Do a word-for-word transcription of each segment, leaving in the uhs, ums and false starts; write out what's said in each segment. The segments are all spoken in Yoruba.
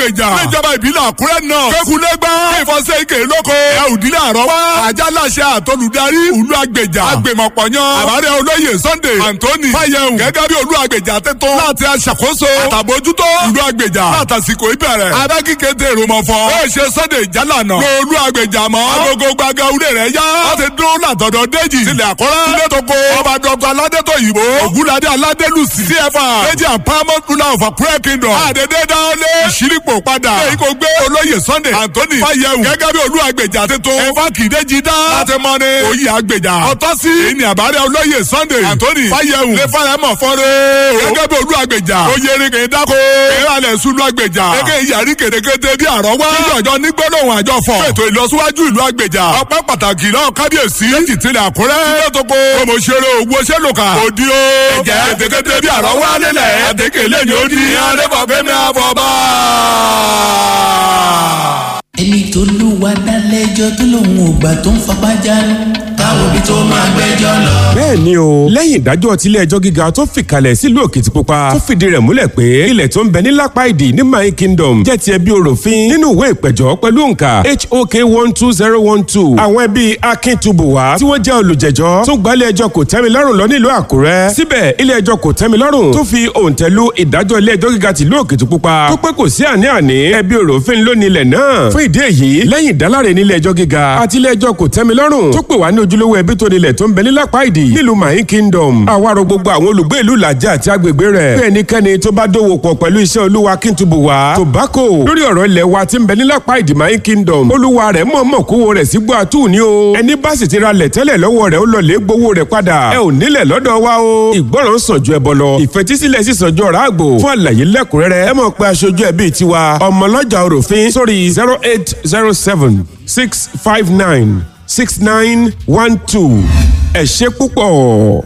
àgbèjà níjọba ìbílẹ̀ àkúrẹ́ náà kékulẹ́gbá ìfọ̀sẹ̀ ike lóko ẹ̀ òdìlẹ̀ àrọ́wá àjálàṣẹ àtolùdarí ìlú àgbèjà àgbèmọ̀pọ̀yán àbárẹ̀ olóyè Sunday Anthony Fáyẹ̀hùn gẹ́gẹ́ bí olú àgbèjà tẹ́tọ́ láti aṣàkóso àtàbójútó ìlú àgbèjà látàsíkò ìbẹ̀rẹ̀ abẹ́kíkẹ́ tèrò mọ̀fọ́ ó ṣe Sunday jálànà lóòlù àgbèjà mọ́ agogo gbaga ulé rẹ̀ yá láti dúró látọ̀dọ̀ déjì sílẹ̀ àkọ́rẹ́ ilé tó kó ọba dọ́gba aládẹ́tọ̀ òyìnbó ògúnládé aládélùsì C F R méjì and paramount ruler of Akure kingdom àdédé dáwọlé ìṣírípò padà èyí kò gbé olóyè Sunday Anthony Fáyẹ̀hùn gẹ́gẹ́ bí olú àgbèjà tètò ẹ̀fọ́ kìdéjì dá láti mọ́ ní oyè àgbèjà ọ̀tọ́ sí ìní àbárẹ̀ olóyè Sunday Anthony Fáyẹ̀hùn lè fara mọ̀ fọ́nrẹ́ gẹ́gẹ́ bí olú àgbèjà oyè rìnkè dáko ìrànlẹ̀ sùlù àgbèjà gẹ́gẹ́ ìyàrí kèrékété bí àrọ́wá níjọ̀jọ́ nígbẹ́lóhùn àjọfọ̀ ètò ìlọsíwájú ìlú àgbèjà ọpẹ́ pàtàkì náà kábíyèsí méjì tilẹ̀ àkúrẹ́ ilé tó kó ọmọṣẹ́rẹ́ ògbó ṣẹlùkà òdi o ẹ̀jẹ̀ kèrékété bí àrọ́wá nílẹ̀ àdékèlé ni ó di adébọ̀fẹ́mi àfọ̀bá. ẹni tó lù wá dálẹ́jọ́ tó lòun ò gbà tó ń fapá jánu táwọn òbí tó máa gbẹ́jọ́ lọ. bẹ́ẹ̀ ni o lẹ́yìn ìdájọ́ tilé ẹjọ́ gíga tó fìkàlẹ̀ sílùú Òkìtìpupa tó fìdí rẹ̀ múlẹ̀ pé ilẹ̀ tó ń bẹ ní Lápáìdì ní My Kingdom jẹ́ ti ẹbí Oròfin nínú ìwé ìpẹ̀jọ́ pẹ̀lú òǹkà H O K one two zero one two àwọn ẹbí Akíntúbùwá tí wọ́n jẹ́ olùjẹ́jọ́ tó gba ilé ẹjọ́ kò tẹ́mi lọ́rùn lọ nílùú Àkúrẹ́ síbẹ̀ ilé ẹjọ́ kò tẹ́mi lọ́rùn tó fi òǹtẹ̀lù ìdájọ́ ilé ẹjọ́ gíga tìlú Òkìtìpupa tó pé kò sí àní-àní ẹbí Oròfin ló ní ilẹ̀ náà fún ìdí èyí lẹ́yìn ìdáláre nílé ẹjọ́ gíga àti ilé ẹjọ́ kò tẹ́mi lọ́rùn tó pè wá ní ojúlówó ẹbí tó nílẹ̀ tó ń bẹ ní Lápáìdì nílùú My Kingdom àwárò gbogbo àwọn olùgbé ìlú Làjà àti agbègbè rẹ̀ bí ẹnikẹ́ni tó bá dòwò pọ̀ pẹ̀lú iṣẹ́ olúwa Akíntúbùwá tobacco lórí ọ̀rọ̀ ilẹ̀ wa tí ń bẹ ní Lápáìdì My Kingdom olúwa rẹ̀ mọ̀ọ́mọ̀ kówó rẹ̀ sí gbọ́ àtú ni o ẹni bá sì ti ra lẹ̀ tẹ́lẹ̀ lọ́wọ́ rẹ̀ ó lọ lè gbowó rẹ̀ padà ẹ ò nílẹ̀ lọ́dọ̀ wa o ìgbọràn sàn ju ẹbọ lọ ìfetísílẹ̀ sì sàn ju ọ̀rá àgbò fún àlàyé lẹ́kùnrẹ́rẹ́ ẹ mọ̀ pé aṣojú ẹbí tiwa ọmọlọ́jà Oròfin sórí zero eight zero seven six five nine six nine one two ẹ ṣé púpọ̀.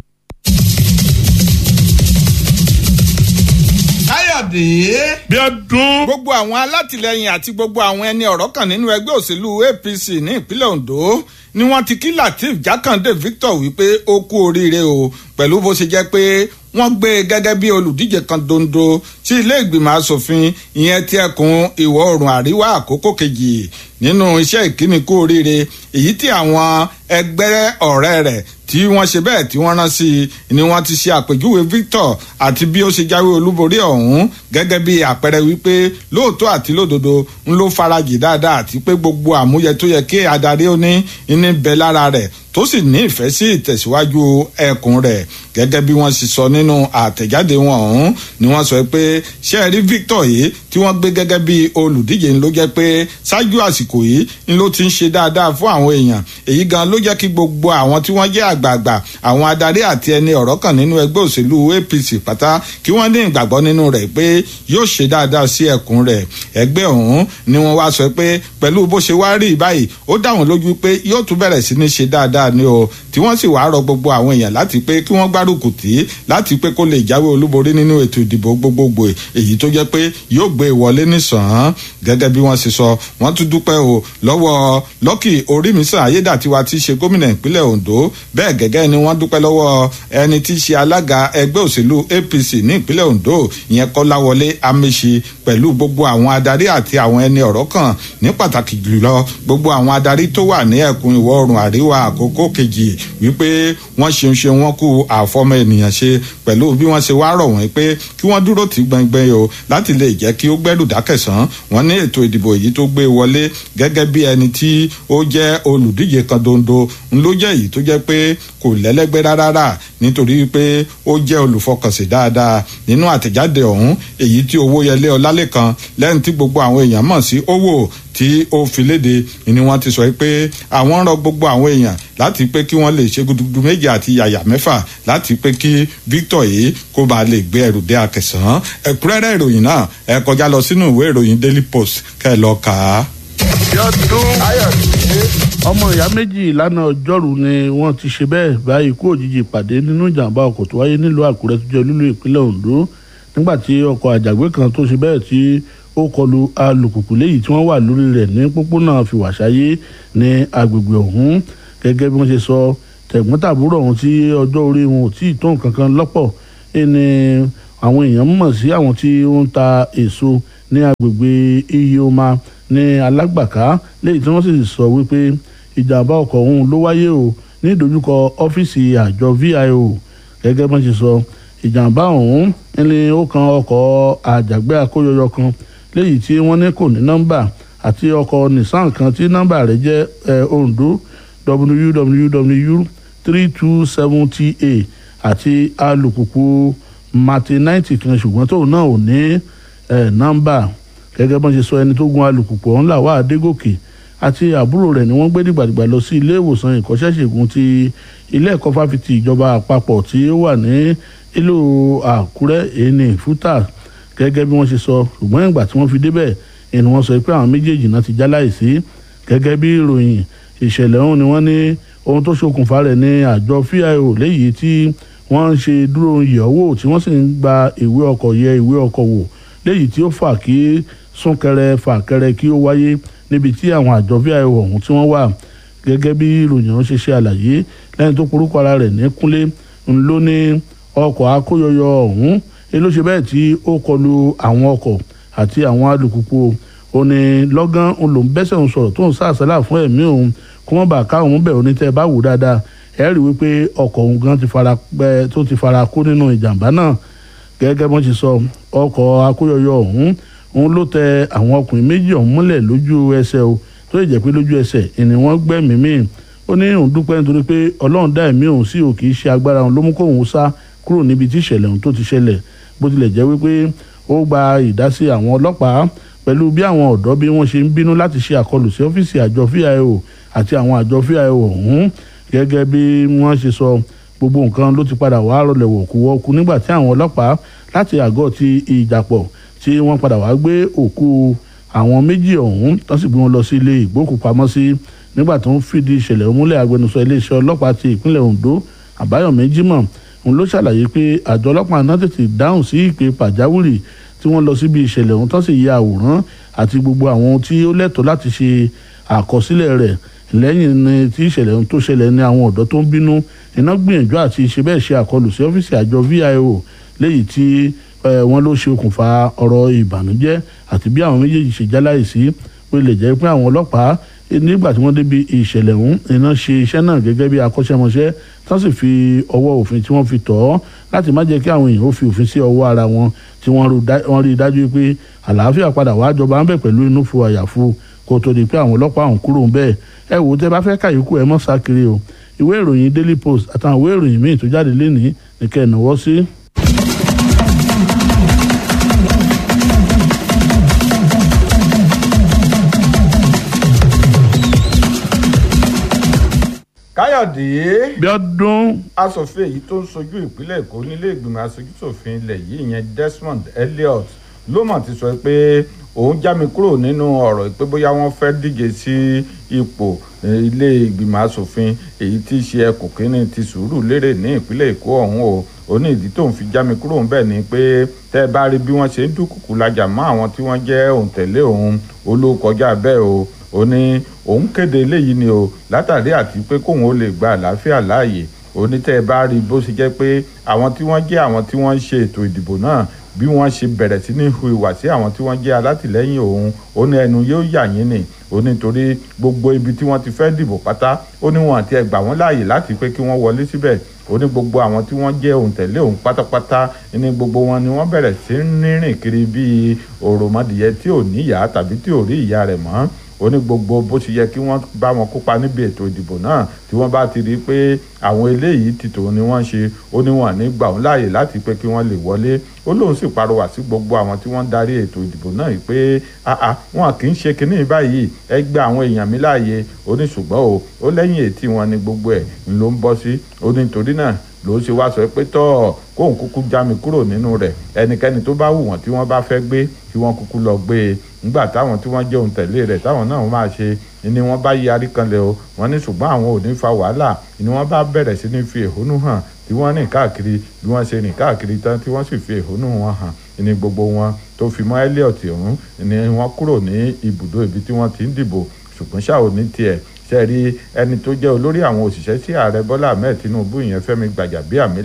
káyọ̀dé bí ọdún. gbogbo àwọn alátìlẹyìn àti gbogbo àwọn ẹni ọ̀rọ̀ kan nínú ẹgbẹ́ òṣèlú A P C ní ìpínlẹ̀ Ondo ni wọ́n ti kí Lateef Jákàndé Victor wípé ó kú oríire o pẹ̀lú bó ṣe jẹ́ pé wọ́n gbé e gẹ́gẹ́ bí olùdíje kan dondo sí ilé ìgbìmọ̀ asòfin ìyẹn ti ẹkùn ìwọ̀ oòrùn àríwá àkókò kejì nínú iṣẹ́ ìkíni kú oríire èyí tí àwọn ẹgbẹ́ ọ̀rẹ́ rẹ̀ tí wọ́n ṣe bẹ́ẹ̀ tí wọ́n rán sí i ni wọ́n ti ṣe àpèjúwe Victor àti bí ó ṣe jáwé olúborí ọ̀hún gẹ́gẹ́ bí àpẹẹrẹ wípé lóòótọ́ àti lódodo ń ló farajì dáadáa àti pé gbogbo àmúyẹ tó yẹ kí adarí ó ní ní bẹ lára rẹ̀ tó sì ní ìfẹ́ sí ìtẹ̀síwájú ẹkùn rẹ̀ gẹ́gẹ́ bí wọ́n sì sọ nínú àtẹ̀jáde wọn ọ̀hún ni wọ́n sọ pé ṣé ẹ rí Victor yìí tí wọ́n gbé gẹ́gẹ́ bí olùdíje ló jẹ́ pé ṣáájú àsìkò yìí ń ló ti ń ṣe dáadáa fún àwọn èèyàn èyí gan ló jẹ́ kí gbogbo àwọn tí wọ́n jẹ́ àgbààgbà àwọn adarí àti ẹni ọ̀rọ̀ kan nínú ẹgbẹ́ òṣèlú A P C pátá kí wọ́n ní ìgbàgbọ́ nínú rẹ̀ pé yóò ṣe dáadáa sí ẹkùn rẹ̀ ẹgbẹ́ ọ̀hún ni wọ́n wá sọ pé pẹ̀lú bó ṣe wá rí báyìí ó dá wọn lójú pé yóò tún bẹ̀rẹ̀ sí ní ṣe dáadáa ni o tí wọ́n sì wá rọ gbogbo àwọn èèyàn láti pé kí wọ́n gbárùkù tì í láti pé kó lè jáwé olúborí nínú ètò ìdìbò gbogbogbò èyí tó jẹ́ pé yóò gbé ìwọlé nísàn-án gẹ́gẹ́ bí wọ́n ṣe sọ wọ́n tún dúpẹ́ o lọ́wọ́ Lucky Orímisàn Ayédàtiwa tí í ṣe gómìnà ìpínlẹ̀ Ondo bẹ́ẹ̀ gẹ́gẹ́ ni wọ́n dúpẹ́ lọ́wọ́ ẹni tí í ṣe alága ẹgbẹ́ òṣèlú A P C ní ìpínlẹ̀ Ondo ìyẹn Kọ́láwọlé Amechi pẹ̀lú gbogbo àwọn adarí àti àwọn ẹni ọ̀rọ̀ kan ní pàtàkì jùlọ gbogbo àwọn adarí tó wà ní ẹkùn ìwọ̀ oòrùn àríwá àkókò kejì wípé wọ́n ṣeun ṣe wọ́n kú àfọmọ ènìyàn ṣe pẹ̀lú bí wọ́n ṣe wá rọ̀ wọ́n pé kí wọ́n dúró tì gbẹngbẹng o láti lè jẹ́ kí ó gbẹ́rù dákẹ̀sán wọ́n ní ètò ìdìbò èyí tó gbé wọlé gẹ́gẹ́ bí ẹni tí ó jẹ́ olùdíje kan dondo ń ló jẹ́ èyí tó jẹ́ pé kò lẹ́lẹ́gbẹ́ rárá nítorí pé ó jẹ́ olùfọkànsìn dáadáa nínú àtẹ̀jáde ọ̀hún èyí tí Owóyẹlé Ọlálékan lẹ́yìn tí gbogbo àwọn èèyàn mọ̀ sí owó tí ó fi léde ni wọ́n ti sọ pé àwọn ń rọ gbogbo àwọn èèyàn láti pé kí wọ́n lè ṣe gudugudu méjì àti yàyà mẹ́fà láti pé kí Victor yìí kó bá lè gbé ẹrù dé Akẹ̀sán ẹ̀kúnrẹ́rẹ́ ìròyìn náà ẹ kọjá lọ sínú ìwé ìròyìn Daily Post kẹ́ ẹ lọ kà á. ọmọ ìyá méjì lánàá ọjọ́rú ni wọ́n ti ṣe bẹ́ẹ̀ bá ikú òjijì pàdé nínú ìjàmbá ọkọ̀ tó wáyé nílùú Àkúrẹ́ tó jẹ́ olúlu ìpínlẹ̀ Ondo nígbà tí ọkọ̀ àjàgbé kan tó ṣe bẹ́ẹ̀ tí ó kọlu alùpùpù léyìí tí wọ́n wà lórí rẹ̀ ní pópónà Fìwàṣáyé ní agbègbè ọ̀hún gẹ́gẹ́ bí wọ́n ṣe sọ tẹ̀gbọ́n-tàbúrò ọ̀hún tí ọjọ́ orí wọn ò tí ì tó nǹkan kan lọ́pọ̀ ẹni àwọn èèyàn mọ̀ sí àwọn tí ó ń ta èso ní agbègbè Iyoma ní Alágbàká lẹ́yìn tí wọ́n sì sọ wípé ìjàmbá ọkọ̀ ọ̀hún ló wáyé o ní ìdojúkọ ọ́fíìsì àjọ V I O gẹ́gẹ́ bọ́n ṣe sọ ìjàmbá ọ̀hún ní ó kan ọkọ̀ àjàgbé akóyọyọ kan léyìí tí wọ́n ní kò ní nọ́mbà àti ọkọ̀ Nissan kan tí nọ́mbà rẹ̀ jẹ́ eh, Ondo W W W three two seven T A àti alùpùpù Marti ninety kan ṣùgbọ́n tóun náà ò ní eh, nọ́mbà gẹ́gẹ́ bọ́n ṣe sọ ẹni tó gun alùpùpù ọ̀hún Làwá Adégòkè àti àbúrò rẹ̀ ni wọ́n gbé dìgbàdìgbà lọ sí ilé ìwòsàn ìkọ́ṣẹ́ṣègùn ti ilé ẹ̀kọ́ fáfitì ìjọba àpapọ̀ tí ó wà ní ìlú Àkúrẹ́ èní fúta gẹ́gẹ́ bí wọ́n ṣe sọ ṣùgbọ́n ìgbà tí wọ́n fi débẹ̀ ẹni wọ́n sọ pé àwọn méjèèjì náà ti já láìsí gẹ́gẹ́ bí ìròyìn ìṣẹ̀lẹ̀ ọ̀hún ni wọ́n ní ohun tó ṣokùnfà rẹ̀ ní àjọ V I O léyìí tí wọ́n ń ṣe dúró yẹ̀wò tí wọ́n sì ń gba ìwé ọkọ̀ yẹ ìwé ọkọ̀ wò léyìí tí ó fà kí súnkẹrẹ fàkẹrẹ kí ó wáyé níbi tí àwọn àjọ V I O ọ̀hún tí wọ́n wà gẹ́gẹ́ bí ìròyìn ọ̀hún ṣe ṣe àlàyé lẹ́yìn tó porúkọ ara rẹ̀ ní Kúnlé ńlọ ní ọkọ̀ akóyọyọ ọ̀hún ló ṣe bẹ́ẹ̀ tí ó kọlu àwọn ọkọ̀ àti àwọn alùpùpù ó ní lọ́gán òun bẹ́sẹ̀ òun sọ̀rọ̀ tó ń sàṣálà fún ẹ̀mí òun kó wọ́n bá ká òun bẹ̀ òun ní tẹ́ bá wò dáadáa ẹ̀ rí wípé ọkọ̀ òun gan ti fara pẹ́ tó ti fara kó nínú ìjàmbá náà gẹ́gẹ́ bọ́n ti sọ ọkọ̀ akóyọyọ ọ̀hún òun ló tẹ àwọn ọkùnrin méjì ọ̀hún múlẹ̀ lójú ẹsẹ̀ o tó lè jẹ́ pé lójú ẹsẹ̀ ìní wọ́n gbẹ́mìí mì ó ní òun dúpẹ́ nítorí pé Ọlọ́run dá ẹ̀mí òun sí ò kì í ṣe agbára òun ló mú kó òun sá kúrò níbi tí ìṣẹ̀lẹ̀ òun tó ti ṣẹlẹ̀ bó tilẹ̀ jẹ́ wípé ó gba ìdásí àwọn ọlọ́pàá pẹ̀lú bí àwọn ọ̀dọ́ bí wọ́n ṣe ń bínú láti ṣe àkọlù sí ọ́fíìsì àjọ V I O àti àwọn àjọ V I O ọ̀hún gẹ́gẹ́ bí wọ́n ṣe sọ gbogbo nǹkan ló ti padà wá rọlẹ̀ wọ̀kúwọ́kú nígbà tí àwọn ọlọ́pàá láti àgọ́ ti Ìjàpọ̀ tí wọ́n padà wá gbé òkú àwọn méjì ọ̀hún tó sì gbé wọn lọ sí ilé ìgbókùpamọ́sí nígbà tó ń fìdí ìṣẹ̀lẹ̀ múlẹ̀ agbẹnusọ iléeṣẹ́ ọlọ́pàá ti ìpínlẹ̀ Ondo Àbáyọ̀mí Jimoh òun ló ṣàlàyé pé àjọ ọlọ́pàá náà tètè dáhùn sí ìpè pàjáwìrì tí wọ́n lọ síbi ìṣẹ̀lẹ̀ ọ̀hún tó sì ya àwòrán àti gbogbo àwọn ohun tí ó lẹ́tọ̀ọ́ láti ṣe àkọsílẹ̀ rẹ̀ lẹ́yìn ní tí ìṣẹ̀lẹ̀ ọ̀hún tó ṣẹlẹ̀ ní àwọn ọ̀dọ́ tó ń bínú iná gbìyànjú àti ṣe bẹ́ẹ̀ ṣe àkọlù sí ọ́fíìsì àjọ V I O léyìí tí wọ́n ló ṣe okùnfà ọ̀rọ̀ ìbànújẹ́ àti bí àwọn méjèèjì ṣe jáláìsí pé lè jẹ́ pé àwọn ọlọ́pàá nígbà tí wọ́n débi ìṣẹ̀lẹ̀ ọ̀hún iná ṣe iṣẹ́ náà gẹ́gẹ́ bí akọ́ṣẹ́mọṣẹ́ tán sì fi ọwọ́ òfin tí wọ́n fi tọ̀ ọ́ láti má jẹ́ kí àwọn èèyàn ó fi òfin sí ọwọ́ ara wọn tí wọ́n rí i dájú pé àlàáfíà padà wá jọba ń bẹ̀ pẹ̀lú inú fu àyàfu kó tó di pé àwọn ọlọ́pàá ọ̀hún kúrò ń bẹ́ẹ̀ ẹ wò ó tẹ́ bá fẹ́ kàyíkù ẹ mọ́ sákiri o ìwé ìròyìn Daily Post àtàwọn ìwé ìròyìn míì tó jáde lénìí nìkẹ́ ìnáwó sí. Káyọ̀dé Bíọ́dún aṣòfin èyí tó ń sojú ìpínlẹ̀ Èkó nílé ìgbìmọ̀ aṣojúṣòfin ilẹ̀ yìí ìyẹn Desmond Elliot ló mọ̀ ti sọ pé òun já mi kúrò nínú ọ̀rọ̀ pé bóyá wọ́n fẹ́ díje sí ipò ilé ìgbìmọ̀ aṣòfin èyí tí í ṣe ẹkùn kínní ti Sùúrùlérè ní ìpínlẹ̀ Èkó ọ̀hún o ó ní ìdí tóun fi já mi kúrò ńbẹ̀ ni pé tẹ́ ẹ bá rí bí wọ́n ṣe ń dúkùkù lajà mọ́ àwọn tí wọ́n jẹ́ òǹtẹ̀lé òun olókọjá bẹ́ẹ̀ o ó ní òun kéde eléyìí ni o látàrí àti pé kóun ó lè gba àlàáfíà láàyè ó ní tẹ́ ẹ bá rí bó ṣe jẹ́ pé àwọn tí wọ́n jẹ́ àwọn tí wọ́n ń ṣe ètò ìdìbò náà bí wọ́n ṣe bẹ̀rẹ̀ sí ní hu ìwà sí àwọn tí wọ́n jẹ́ alátìlẹ́yìn òun ó ní ẹnu yóò yà yín ni ó ní torí gbogbo ibi tí wọ́n ti fẹ́ dìbò pátá ó ní wọn àti ẹgbà wọn láàyè láti pé kí wọ́n wọlé síbẹ̀ ó ní gbogbo àwọn tí wọ́n jẹ́ òǹtẹ̀lé òun pátápátá ní gbogbo wọn ni wọ́n bẹ̀rẹ̀ sí ní rìn kiri bíi òròmọdìyẹ tí ò níyàá tàbí tí ò rí ìyá rẹ̀ mọ́ ó ní gbogbo bó ṣe yẹ kí wọ́n bá wọn kópa níbi ètò ìdìbò náà tí wọ́n bá ti rí i pé àwọn eléyìí ti tòun ni wọ́n ṣe ó ní wọn ní gbà wọn láàyè láti pé kí wọ́n lè wọlé ó lóun sì parọ́wà sí gbogbo àwọn tí wọ́n ń darí ètò ìdìbò náà yìí pé àà wọn kì í ṣe kinní báyìí ẹ gbà àwọn èèyàn mi láàyè ó ní ṣùgbọ́n o ó lẹ́yìn ètí wọn ni gbogbo ẹ̀ ń ló ń bọ́ sí ó ní torí náà ló ṣe wá sọ pé tọ́ kóun kúkú já mi kúrò nínú rẹ̀ ẹnikẹ́ni tó bá wù wọ́n tí wọ́n bá fẹ́ gbé kí wọ́n kúkú lọ gbé e nígbà táwọn tí wọ́n jẹ́ òǹtẹ̀lé rẹ̀ táwọn náà máa ṣe ni wọ́n bá yarí kanlẹ̀ o wọ́n ní ṣùgbọ́n àwọn ò ní fa wàhálà ni wọ́n bá bẹ̀rẹ̀ sí ní fi ẹ̀hónú hàn tí wọ́n rìn káàkiri bí wọ́n ṣe rìn káàkiri tán tí wọ́n sì fi ẹ̀hónú wọn hàn ní gbogbo wọn tó fi mọ́ Elliot ọ̀hún ni wọ́n kúrò ní ibùdó ibi tí wọ́n ti ń dìbò ṣùgbọ́n ṣáà ò ní tiẹ̀ ṣe rí ẹni tó jẹ́ olórí àwọn òṣìṣẹ́ sí ààrẹ Bọ́lá Ahmed Tinubu ìyẹn Fẹ́mi Gbàjàbíàmílà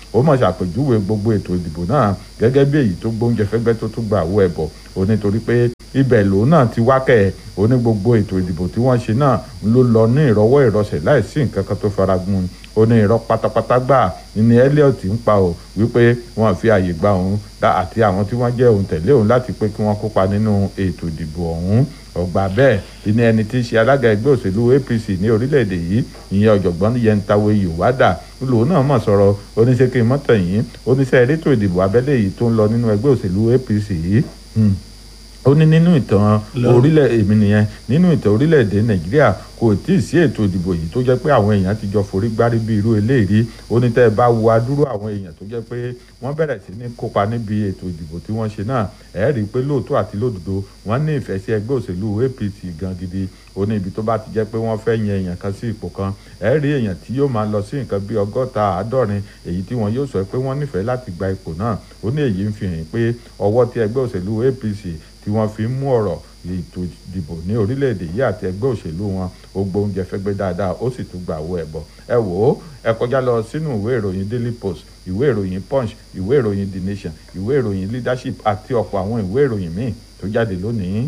ó mọ̀ ṣàpèjúwe gbogbo ètò ìdìbò náà gẹ́gẹ́ bí èyí tó gbóúnjẹ fẹ́gbẹ́ tó tún gba àwọ̀ ẹ̀bọ̀ ó nítorí pé ibẹ̀ lòun náà ti wá kẹ̀ ó ní gbogbo ètò ìdìbò tí wọ́n ṣe náà ló lọ ní ìrọwọ́ ìrọsẹ̀ láìsí nǹkan kan tó faragun ó ní irọ́ pátápátá gbà ní Elliot ń pa ò wípé wọ́n fi àyè gba òun àti àwọn tí wọ́n jẹ́ òun tẹ̀lé òun láti pé kí wọ́n kópa nínú ètò ìdìbò ọ̀hún ọgbà bẹ́ẹ̀ ní ẹni tí í ṣe alága ẹgbẹ́ òṣèlú A P C ní orílẹ̀-èdè yìí ìyẹn ọ̀jọ̀gbọ́n Yentawe Yowada lòun náà mọ̀ sọ̀rọ̀ oníṣẹ́ kí n mọ́tò yìí oníṣẹ́ elétò ìdìbò abẹ́lé yìí tó ń lọ nínú ẹgbẹ́ òṣèlú A P C yìí ó ní nínú ìtàn orílẹ̀ èmi nìyẹn nínú ìtàn orílẹ̀-èdè Nàìjíríà kò tí ì sí ètò ìdìbò yìí tó jẹ́ pé àwọn èèyàn ti jọ forí gbárí bí irú eléyìí ó ní tẹ́ ẹ bá wo adúrú àwọn èèyàn tó jẹ́ pé wọ́n bẹ̀rẹ̀ sí ní kópa níbi ètò ìdìbò tí wọ́n ṣe náà ẹ̀ rí i pé lóòótọ́ àti lódodo wọ́n ní ìfẹ́ sí ẹgbẹ́ òṣèlú A P C gan gidi ó ní ibi tó bá ti jẹ́ pé wọ́n fẹ́ yan èèyàn kan sí ipò kan ẹ̀ rí èèyàn tí yóò máa lọ sí nǹkan bí ọgọ́ta àádọ́rin èyí tí wọ́n yóò sọ pé wọ́n nífẹ̀ẹ́ láti gba ipò náà ó ní èyí ń fi hàn pé ọwọ́ tí ẹgbẹ́ òṣèlú A P C tí wọ́n fi ń mú ọ̀rọ̀ ètò ìdìbò ní orílẹ̀-èdè yìí àti ẹgbẹ́ òṣèlú wọn ó gbóúnjẹ fẹ́gbẹ́ dáadáa ó sì tún gbà owó ẹ̀bọ ẹ wò ó ẹ kọjá lọ sínú ìwé ìròyìn Daily Post ìwé ìròyìn Punch ìwé ìròyìn The Nation ìwé ìròyìn Leadership àti ọ̀pọ̀ àwọn ìwé ìròyìn míì tó jáde lónìí.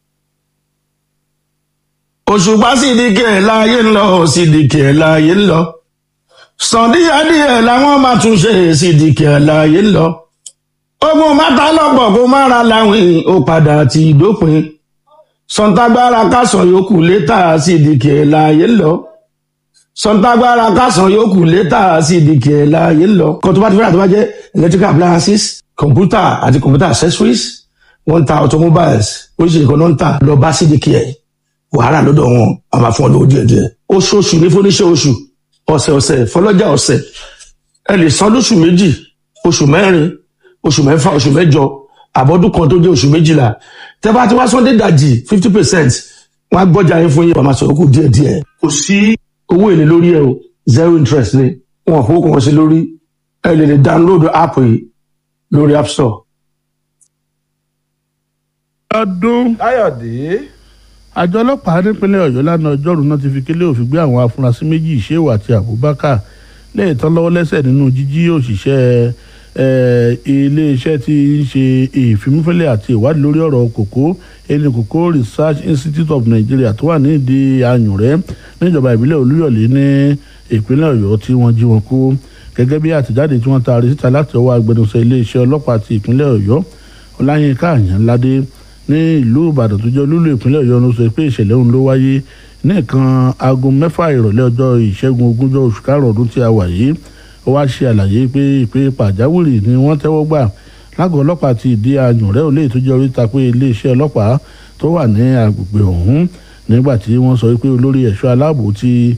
òṣùpá sídìkì ẹ̀ láàyè ń lọ sídìkì ẹ̀ láàyè ń lọ sàn díẹ̀díẹ̀ làwọn máa tún ṣe sídìkì ẹ̀ láàyè ń lọ ogun mẹ́ta lọ́pọ̀ kó má ra láwìn ó padà ti dópin sọ̀ǹtàgbára kásán yòókù létà sídìkì ẹ̀ láàyè ń lọ sọ̀ǹtàgbára kásán yòókù létà sídìkì ẹ̀ láàyè ń lọ. kan tó bá ti fẹ́ràn tó bá jẹ́ electrical appliances computer àti computer accessories wọ́n ń ta automobiles oríṣiríṣi kan náà ń tà lọ bá sídìkì ẹ̀ wàhálà lọ́dọ̀ wọn a máa fún ọ lówó díẹ̀ díẹ̀ oṣooṣù ní fúnníṣẹ́ oṣù ọ̀sẹ̀ ọ̀sẹ̀ fọlọ́jà ọ̀sẹ̀ ẹ lè san lóṣù méjì oṣù mẹ́rin oṣù mẹ́fà oṣù mẹ́jọ àbọ̀dún kan tó jẹ́ oṣù méjìlá tẹ́ bá ti wá sunday dajì fifty percent wọ́n á gbọ́jà yín fún yín wọ́n máa sọ̀rọ̀ kù díẹ̀ díẹ̀ kò sí owó èlé lórí ẹ̀ o zero interest ni wọn kò kàn sí lórí ẹ lè lè download app yìí lórí app store. ọdún Káyọ̀dé. àjọ ọlọ́pàá nípínlẹ̀ Ọ̀yọ́ lánàá ọjọ́rùú náà ti fi kélé òfin gbé àwọn afurasí méjì Shehu àti Abubakar lẹ́yìn tán lọ́wọ́ lẹ́sẹ̀ nínú jíjí òṣìṣẹ́ iléeṣẹ́ tí ń ṣe ìfimúfẹ́lẹ́ àti ìwádìí lórí ọ̀rọ̀ kòkó ẹni kòkó Research Institute of Nigeria tó wà ní ìdí Àyùnrẹ́ níjọba ìbílẹ̀ Olúyọ̀lé ní ìpínlẹ̀ Ọ̀yọ́ tí wọ́n jí wọn kó gẹ́gẹ́ bí àtẹ̀jáde tí wọ́n taari síta láti ọwọ́ agbẹnusọ iléeṣẹ́ ọlọ́pàá ti ìpínlẹ̀ Ọ̀yọ́ Ọláyínká Àyànládé ní ìlú Ìbàdàn tó jẹ́ olúlu ìpínlẹ̀ Ọ̀yọ́ ló sọ pé ìṣẹ̀lẹ̀ ọ̀hún ló wáyé ní nǹkan aago mẹ́fà ìrọ̀lẹ́ ọjọ́ ìṣẹ́gun ogúnjọ́ oṣù karùn-ún ọdún tí a wà yìí ó wá ṣe àlàyé pé ìpè pàjáwìrì ni wọ́n tẹ́wọ́ gbà lágọ̀ọ́ ọlọ́pàá ti ìdí Àyùnrẹ́ olè tó jẹ́ oríta pé iléeṣẹ́ ọlọ́pàá tó wà ní agbègbè ọ̀hún nígbà tí wọ́n sọ pé olórí ẹ̀ṣọ́ aláàbò ti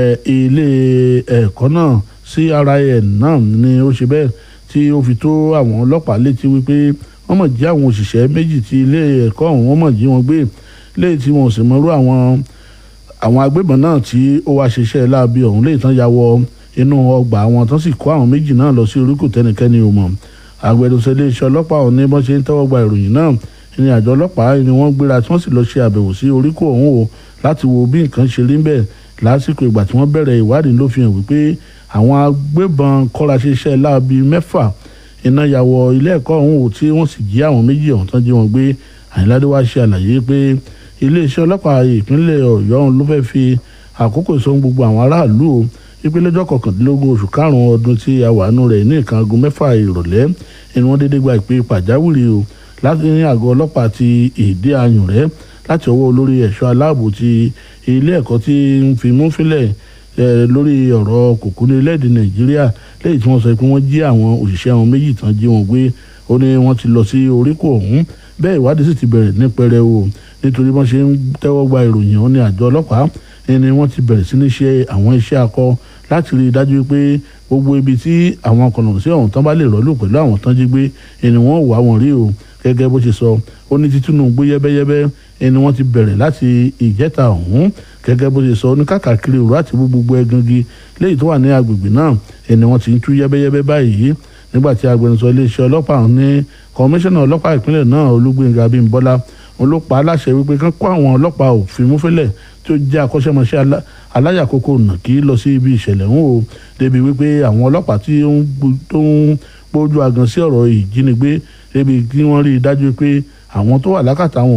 ilé ẹ̀kọ́ náà C R I N náà ni ó ṣe bẹ́ẹ̀ tí ó fi tó àwọn ọlọ́pàá létí wípé wọ́n mọ̀ jí àwọn òṣìṣẹ́ méjì tí ilé ẹ̀kọ́ ọ̀hún wọ́n mọ̀ jí wọn gbé léyìí tí wọn ò sì mọ̀rú àwọn àwọn agbébọn náà tí ó wá ṣiṣẹ́ láabi ọ̀hún léyìí tán ya wọ inú ọgbà àwọn tán sì kó àwọn méjì náà lọ sí oríkò tẹnikẹ́ni ò mọ̀ agbẹnusọ iléeṣẹ́ ọlọ́pàá ọ̀hún ní bọ́n ṣe ń tẹ́wọ́ gba ìròyìn náà ní àjọ ọlọ́pàá ni wọ́n gbéra tí wọ́n sì lọ ṣe àbẹ̀wò sí oríkò ọ̀hún o láti wo bí nǹkan ṣe rí ń bẹ̀ lásìkò ìgbà tí wọ́n bẹ̀rẹ̀ ìwádìí ló fi hàn wípé àwọn agbébọn kọ́ra ṣiṣẹ́ láabi mẹ́fà iná ya wọ ilé ẹ̀kọ́ ọ̀hún o tí wọ́n sì jí àwọn méjì ọ̀hún tán jí wọn gbé Àyìnládé wá ṣe àlàyé pé iléeṣẹ́ ọlọ́pàá ìpínlẹ̀ Ọ̀yọ́ ló fẹ́ fi àkókò ìsọ̀hún gbogbo àwọn aráàlú o wípé lọ́jọ́ kọkàndínlógún oṣù karùn-ún ọdún tí a wà nù rẹ̀ ní nǹkan aago mẹ́fà ìrọ̀lẹ́ ẹni wọ́n déédéé gba ìpè pàjáwìrì o láti ní àgọ́ ọlọ́pàá ti ìdí Àyùnrẹ́ láti ọwọ́ olórí ẹ̀ṣọ́ aláàbò ti ilé ẹ̀kọ́ tí ń fi mú fílẹ̀ lórí ọ̀rọ̀ kòkó ní ilẹ̀-èdè Nàìjíríà lẹ́yìn tí wọ́n sọ pé wọ́n jí àwọn òṣìṣẹ́ àwọn méjì tán jí wọn gbé ó ní wọ́n ti lọ sí oríkò ọ̀hún bẹ́ẹ̀ ìwádìí sì ti bẹ̀rẹ̀ ní pẹrẹu nítorí wọ́n ṣe ń tẹ́wọ́ gba ìròyìn ọ̀hún ní àjọ ọlọ́pàá ni wọ́n ti bẹ̀rẹ̀ sí ní ṣe àwọn iṣẹ́ akọ láti rí i dájú pé gbogbo ibi tí àwọn kọ̀nà sí ọ̀hún tán bá lè rọ́lù pẹ̀lú àwọn tán jí gbé ni wọ́n wà wọ́n rí o gẹ́gẹ́ bó ṣe sọ ó ní tí Tinubu yẹ́bẹ́yẹ́bẹ́ ni wọ́n ti bẹ̀rẹ̀ láti ìjẹta ọ̀hún gẹ́gẹ́ bó ṣe sọ ní káàkiri òru àti gbogbo ẹgangi léyìí tó wà ní agbègbè náà ni wọ́n ti ń tú yẹ́bẹ́yẹ́bẹ́ báyìí nígbà tí agbẹnusọ iléeṣẹ́ ọlọ́pàá ní kọmíṣánná ọlọ́pàá ìpínlẹ̀ náà Olúgbénga Abímbọ́lá òun ló pa á láṣẹ wípé kán kó àwọn ọlọ́pàá òfin múfẹ́lẹ̀ tó jẹ́ akọ́ṣẹ́mọṣẹ́ aláyàkókò nàkí lọ sí ibi ìṣẹ̀lẹ̀ ọ̀hún o débi wípé àwọn ọlọ́pàá tí ó ń gbójú agan sí ọ̀rọ̀ ìjínigbé débi kí wọ́n rí i dájú pé àwọn tó wà lákàtà wọn